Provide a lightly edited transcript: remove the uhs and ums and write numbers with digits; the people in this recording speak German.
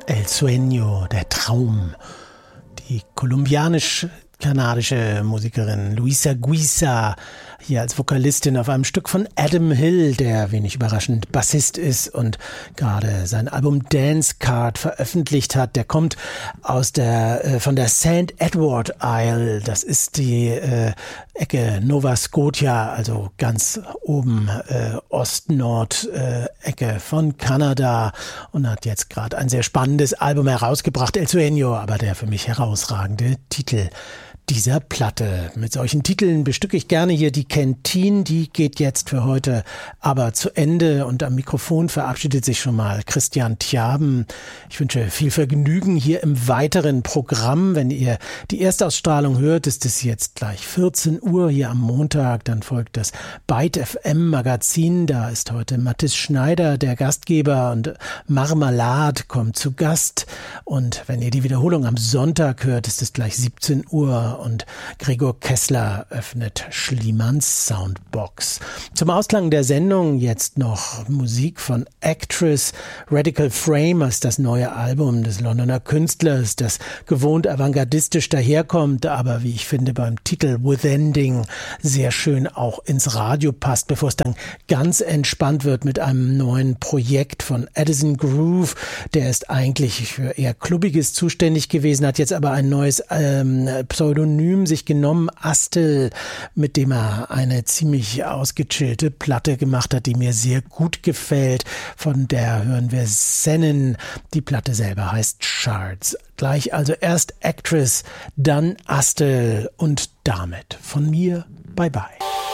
El Sueño, der Traum. Die kolumbianisch-kanadische Musikerin Luisa Guisa hier als Vokalistin auf einem Stück von Adam Hill, der wenig überraschend Bassist ist und gerade sein Album Dance Card veröffentlicht hat. Der kommt aus von der St. Edward Isle. Das ist die Ecke Nova Scotia, also ganz oben Ost-Nord-Ecke von Kanada, und hat jetzt gerade ein sehr spannendes Album herausgebracht, El Sueño, aber der für mich herausragende Titel dieser Platte. Mit solchen Titeln bestücke ich gerne hier die Kantine. Die geht jetzt für heute aber zu Ende, und am Mikrofon verabschiedet sich schon mal Christian Tjaben. Ich wünsche viel Vergnügen hier im weiteren Programm. Wenn ihr die Erstausstrahlung hört, ist es jetzt gleich 14 Uhr hier am Montag. Dann folgt das Byte FM Magazin. Da ist heute Mathis Schneider der Gastgeber und Marmalade kommt zu Gast. Und wenn ihr die Wiederholung am Sonntag hört, ist es gleich 17 Uhr. Und Gregor Kessler öffnet Schliemanns Soundbox. Zum Ausklang der Sendung jetzt noch Musik von Actress. Radical Frame ist das neue Album des Londoner Künstlers, das gewohnt avantgardistisch daherkommt, aber wie ich finde beim Titel With Ending sehr schön auch ins Radio passt, bevor es dann ganz entspannt wird mit einem neuen Projekt von Addison Groove. Der ist eigentlich für eher Klubbiges zuständig gewesen, hat jetzt aber ein neues Pseudonym sich genommen, Astel, mit dem er eine ziemlich ausgechillte Platte gemacht hat, die mir sehr gut gefällt. Von der hören wir Sennen. Die Platte selber heißt Shards. Gleich also erst Actress, dann Astel, und damit von mir bye bye.